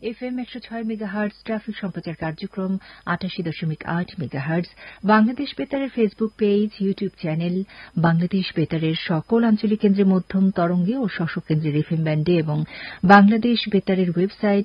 FM 106 megahertz traffic সম্প্রচার কার্যক্রম 88.8 megahertz, Bangladesh বেতারের Facebook page, YouTube channel, Bangladesh বেতারের সকল আঞ্চলিক কেন্দ্রে মধ্যম তরঙ্গে ও শশক কেন্দ্রের FM ব্যান্ডে এবং বাংলাদেশ বেতারের ওয়েবসাইট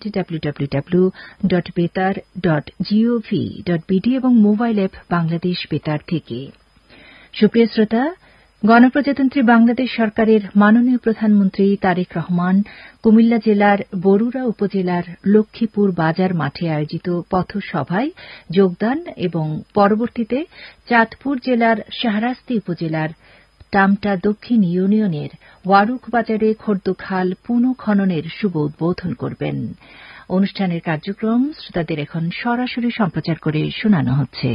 www.betar.gov.bd এবং মোবাইল অ্যাপ বাংলাদেশ বেতার থেকে। সুপ্রিয় শ্রোতা, গণপ্রজাতন্ত্রী বাংলাদেশ সরকারের মাননীয় প্রধানমন্ত্রী তারেক রহমান কুমিল্লা জেলার বরুড়া উপজেলার লক্ষ্মীপুর বাজার মাঠে আয়োজিত পথসভায় যোগদান এবং পরবর্তীতে চাঁদপুর জেলার শাহরাস্তি উপজেলার টামটা দক্ষিণ ইউনিয়নের ওয়ারুক বাজারে খর্দখাল পুনঃখননের শুভ উদ্বোধন করবেন। অনুষ্ঠানের কার্যক্রম শ্রোতাদের এখন সরাসরি সম্প্রচার করে শোনানো হচ্ছে।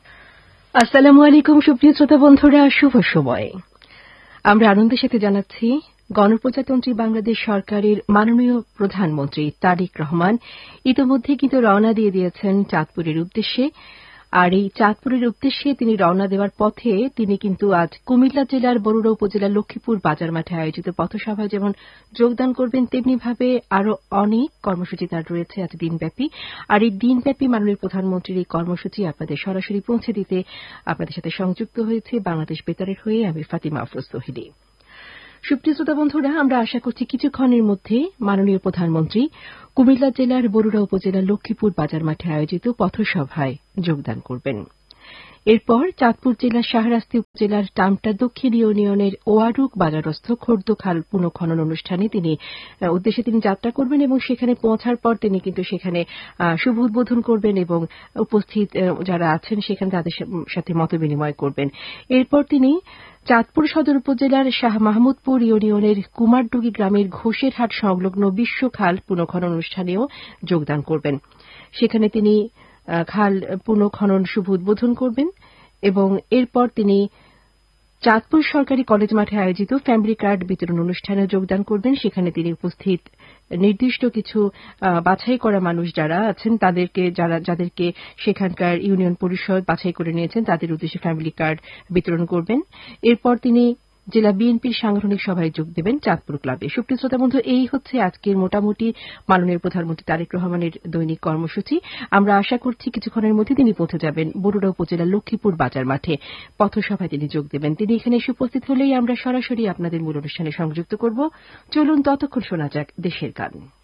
আসসালামু আলাইকুম সুপ্রিয় শ্রোতা বন্ধুরা, শুভ সময়। আমরা আনন্দের সাথে জানাচ্ছি গণপ্রজাতন্ত্রী বাংলাদেশ সরকারের মাননীয় প্রধানমন্ত্রী তারেক রহমান ইতিমধ্যে কিন্তু রওনা দিয়ে দিয়েছেন চাঁদপুরের উদ্দেশ্যে। আর এই চাঁদপুরের উদ্দেশ্যে তিনি রওনা দেওয়ার পথে তিনি কিন্তু আজ কুমিল্লা জেলার বরুড়া উপজেলার লক্ষ্মীপুর বাজার মাঠে আয়োজিত পথসভায় যেমন যোগদান করবেন, তেমনিভাবে আরো অনেক কর্মসূচি তার রয়েছে আজ দিনব্যাপী। আর এই দিনব্যাপী মাননীয় প্রধানমন্ত্রীর এই কর্মসূচি আপনাদের সরাসরি পৌঁছে দিতে আপনাদের সাথে সংযুক্ত হয়েছে বাংলাদেশ বেতারের হয়ে আমি ফাতিমা আফরোজ সোহেলি। সুপ্রিয় শ্রোতা বন্ধুরা, আমরা আশা করছি কিছুক্ষণের মধ্যে মাননীয় প্রধানমন্ত্রী কুমিল্লা জেলার বরুড়া উপজেলার লক্ষ্মীপুর বাজার মাঠে আয়োজিত পথসভায় যোগদান করবেন। এরপর চাঁদপুর জেলার শাহরাস্তি উপজেলার টামটা দক্ষিণ ইউনিয়নের ওয়ারুক বাজারস্থ খর্দখাল পুনঃখনন অনুষ্ঠানে উদ্দেশ্যে তিনি যাত্রা করবেন এবং সেখানে পৌঁছার পর তিনি কিন্তু সেখানে শুভ উদ্বোধন করবেন এবং উপস্থিত যারা আছেন সেখানে তাদের সাথে মতবিনিময় করবেন। এরপর তিনি চাঁদপুর সদর উপজেলার শাহ মাহমুদপুর ইউনিয়নের কুমারডুগি গ্রামের ঘোষের হাট সংলগ্ন বিশ্বখাল পুনঃখনন অনুষ্ঠানেও যোগদান করবেন। সেখানে তিনি খাল পুনঃখনন শুভ উদ্বোধন করবেন এবং এরপর তিনি চাঁদপুর সরকারি কলেজ মাঠে আয়োজিত ফ্যামিলি কার্ড বিতরণ অনুষ্ঠানে যোগদান করবেন। সেখানে তিনি উপস্থিত নির্দিষ্ট কিছু বাছাই করা মানুষ যারা আছেন যাদেরকে সেখানকার ইউনিয়ন পরিষদ বাছাই করে নিয়েছেন তাদের উদ্দেশ্যে ফ্যামিলি কার্ড বিতরণ করবেন। এরপর তিনি জেলা বিএনপির সাংগঠনিক সভায় যোগ দেবেন চাঁদপুর ক্লাবে। সুপ্রিয় শ্রোতা বন্ধু, এই হচ্ছে আজকের মোটামুটি মাননীয় প্রধানমন্ত্রী তারেক রহমানের দৈনিক কর্মসূচি। আমরা আশা করছি কিছুক্ষণের মধ্যে তিনি পৌঁছে যাবেন বরুড়া উপজেলার লক্ষ্মীপুর বাজার মাঠে। পথসভায় তিনি যোগ দেবেন। তিনি এখানে এসে উপস্থিত হলেই আমরা সরাসরি আপনাদের মূল অনুষ্ঠানে সংযুক্ত করব। চলুন ততক্ষণ শোনা যাক দেশের গান।